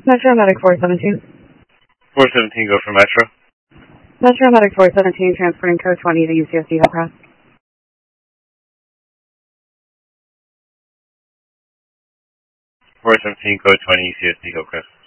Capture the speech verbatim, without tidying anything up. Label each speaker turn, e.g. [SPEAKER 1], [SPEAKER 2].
[SPEAKER 1] Metro Medic four seventeen.
[SPEAKER 2] four seventeen, go for Metro.
[SPEAKER 1] Metro Medic four seventeen, transporting code twenty to U C S D Hillcrest.
[SPEAKER 2] four seventeen, code twenty, U C S D Hillcrest.